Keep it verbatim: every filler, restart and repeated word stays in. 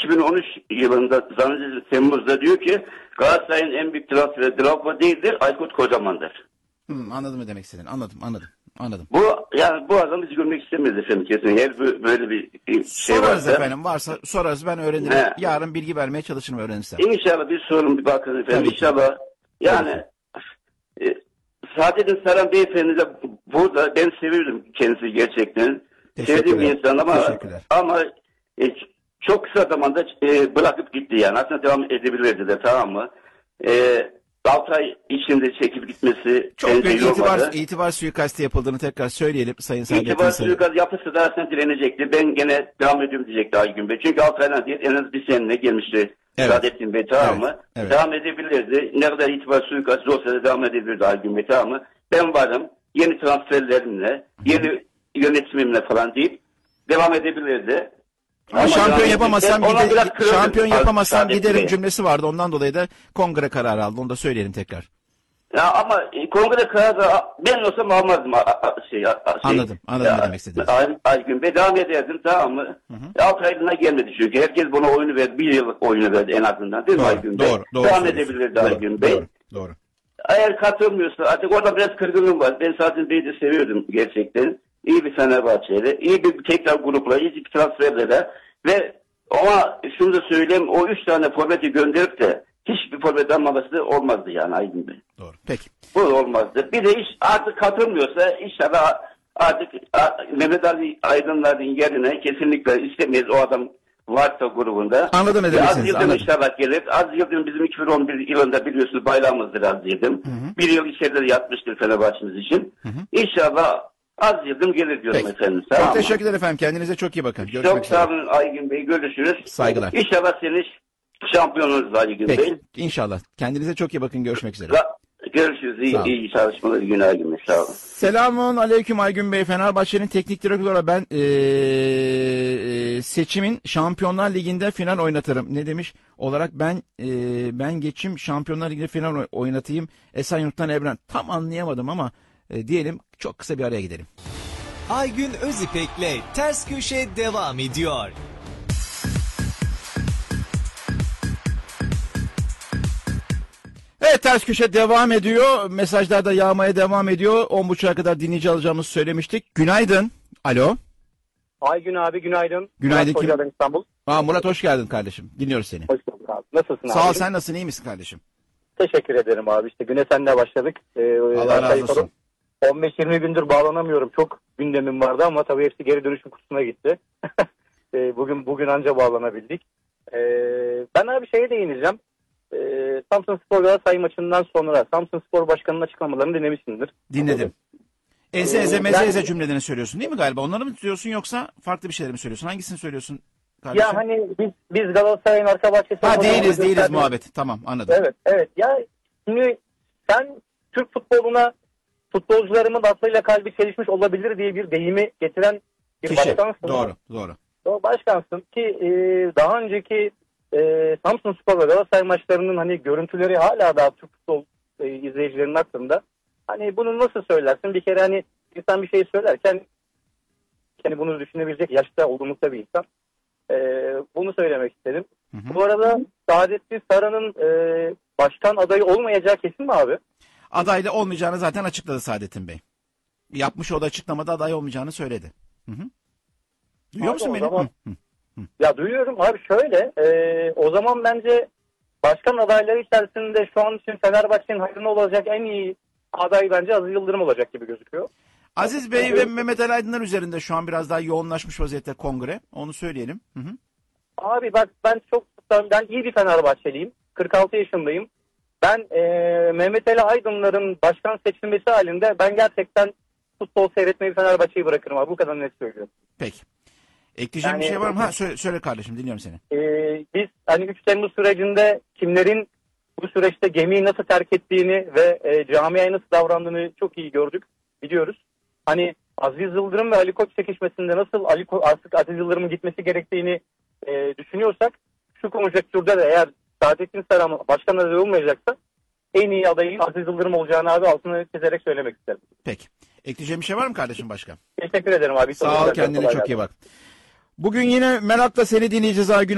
bin on üç yılında zannediyorum Temmuz'da diyor ki Galatasaray'ın en büyük transferi Drogba değildir, Aykut Kocaman'dır. Hmm, anladım ne demek istedin. Anladım, anladım, anladım. Bu yani bu adam bizi görmek istemez efendim kesin. Eğer böyle bir şey sorarız varsa. efendim. Varsa sorarız, ben öğrenirim. He. Yarın bilgi vermeye çalışırım öğrenirsem. İnşallah bir sorun bir bakın efendim. Tabii ki. İnşallah yani e, Saadettin Saran beyefendi de burada ben seviyorum kendisi gerçekten. Sevdiğim bir insan ama ama e, çok kısa zamanda e, bırakıp gitti yani. Aslında devam edebilirdi de, tamam mı? E, altı ay içinde çekip gitmesi çok bence büyük iyi itibar, olmadı. itibar suikastı yapıldığını tekrar söyleyelim Sayın Saadettin İtibar Saran. suikastı yapısı da aslında direnecekti. Ben gene devam ediyorum diyecekti Aygün Bey. Çünkü altı aydan değil en az bir seneyle gelmişti. Evet. Saadettin Bey, tamam mı? Evet, evet. Devam edebilirdi. Ne kadar itibar suikastı olsa da devam edebilirdi Aygün Bey, tamam mı? Ben varım. Yeni transferlerimle, yeni yönetimimle falan deyip devam edebilirdi. Ama şampiyon yapamazsam, gide, şampiyon yapamazsam giderim Bey. cümlesi vardı. Ondan dolayı da kongre kararı aldı. Onu da söyleyelim tekrar. Ya ama e, kongre kararı ben olsam almazdım. A, a, şey, a, şey, anladım. Anladım ya, ne demek istediniz. Ay, Aygün Bey devam ederdim, tamam mı? altı aylığına gelmedi çünkü. Herkes buna oyunu verdi. Bir yıllık oyunu verdi en azından. Değil doğru, mi Aygün Bey? Doğru. Doğru. Devam edebilirdi doğru, Aygün Bey. Doğru. Doğru. Eğer katılmıyorsa artık orada biraz kırgınlığım var. Ben zaten Bey'i de seviyordum gerçekten. İyi bir Fenerbahçe'yle, iyi bir tekrar grupla, iyi bir transferle ve ama şunu da söyleyeyim, o üç tane forveti gönderip de hiçbir forvet almaması olmazdı yani Aygün Bey. Doğru. Peki. Bu olmazdı. Bir de iş artık katılmıyorsa inşallah artık Mehmet Ali Aydınlar'ın yerine kesinlikle istemeyiz o adam varsa grubunda. Anladım ne demek istediniz. Az Yıldırım inşallah gelir. Az Yıldırım bizim iki bin on bir yılında biliyorsunuz bayrağımızdır Az Yıldırım. Bir yıl içeride yatmıştır Fenerbahçe'miz için. Hı hı. İnşallah Az Yıldırım gelir diyorum Peki. efendim. Çok tamam teşekkürler efendim. Kendinize çok iyi bakın. Görüşmek çok üzere. sağ olun Aygün Bey. Görüşürüz. Saygılar. İnşallah seni şampiyonunuz Aygün Bey. Peki. İnşallah. Kendinize çok iyi bakın. Görüşmek üzere. Görüşürüz. İyi, iyi çalışmalar. Günler günler. Sağ olun. Selamun aleyküm Aygün Bey. Fenerbahçe'nin teknik direktörü olarak ben ee, seçimin Şampiyonlar Ligi'nde final oynatırım. Ne demiş? Olarak ben ee, ben geçim Şampiyonlar Ligi'nde final oynatayım. Esenyurt'tan Evren. Tam anlayamadım ama e, diyelim çok kısa bir araya gidelim. Aygün Özipek'le Ters Köşe devam ediyor. Evet, Ters Köşe devam ediyor. Mesajlar da yağmaya devam ediyor. on buçuğa kadar dinleyici alacağımızı söylemiştik. Günaydın. Alo. Aygün abi günaydın. Günaydın. Murat Hoca'dan İstanbul. Aa, Murat hoş geldin kardeşim. Dinliyoruz seni. Hoş bulduk abi. Nasılsın abi? Sağ ol, sen nasılsın, iyi misin kardeşim? Teşekkür ederim abi. İşte güne seninle başladık. Ee, Allah razı olsun. on beş yirmi gündür bağlanamıyorum. Çok gündemim vardı ama tabii hepsi geri dönüşüm kutusuna gitti. ee, bugün bugün anca bağlanabildik. Ee, ben abi şeye değineceğim. Ee, Samsunspor Galatasaray maçından sonra Samsunspor Başkanı'nın açıklamalarını dinlemişsindir. Dinledim. Eze eze meze eze cümlelerini söylüyorsun değil mi galiba? Onları mı diyorsun yoksa farklı bir şeyler mi söylüyorsun? Hangisini söylüyorsun kardeşim? Ya hani biz, biz Galatasaray'ın arka bahçesi... Ha değiliz değiliz gösterdiğimiz... muhabbet. Tamam, anladım. Evet evet. Ya şimdi sen Türk futboluna futbolcularımın aklıyla kalbi çelişmiş olabilir diye bir deyimi getiren bir Kişi. başkansın. Doğru doğru. O başkansın ki e, daha önceki e, Samsunspor ve Galatasaray maçlarının hani görüntüleri hala daha Türk futbol e, izleyicilerinin aklında. Hani bunu nasıl söylersin? Bir kere hani insan bir şey söylerken hani bunu düşünebilecek yaşta olduğumuzda bir insan. E, bunu söylemek istedim. Hı hı. Bu arada Saadettin Saran'ın e, başkan adayı olmayacağı kesin mi abi? Adaylı olmayacağını zaten açıkladı Saadettin Bey. Yapmış o da açıklamada aday olmayacağını söyledi. Hı hı. Duyuyor abi musun beni? Zaman, hı, hı. Ya duyuyorum abi şöyle e, o zaman bence başkan adayları içerisinde şu an için Fenerbahçe'nin hayrına olacak en iyi aday bence Aziz Yıldırım olacak gibi gözüküyor. Aziz Bey ve Mehmet Ali Aydınlar üzerinde şu an biraz daha yoğunlaşmış vaziyette kongre. Onu söyleyelim. Hı hı. Abi bak ben çok ben iyi bir Fenerbahçeliyim. kırk altı yaşındayım. Ben e, Mehmet Ali Aydınlar'ın başkan seçilmesi halinde ben gerçekten futbol seyretmeyi Fenerbahçe'yi bırakırım abi. Bu kadar net söylüyorum. Peki. Ekleyeceğim yani, bir şey var mı? Ha, söyle, söyle kardeşim, dinliyorum seni. E, biz hani üç Temmuz sürecinde kimlerin bu süreçte gemiyi nasıl terk ettiğini ve e, camiaya nasıl davrandığını çok iyi gördük, biliyoruz. Hani Aziz Yıldırım ve Ali Koç çekişmesinde nasıl Ali Ko- artık Aziz Yıldırım'ın gitmesi gerektiğini e, düşünüyorsak şu konjonktürde de eğer Saadettin Saran başkan adayı olmayacaksa en iyi adayın Aziz Yıldırım olacağını abi altını çizerek söylemek isterim. Peki. Ekleyeceğim bir şey var mı kardeşim başka? Teşekkür ederim abi. Sağ ol, kendine çok iyi bak. Bugün yine merakla seni dinleyeceğiz Aygün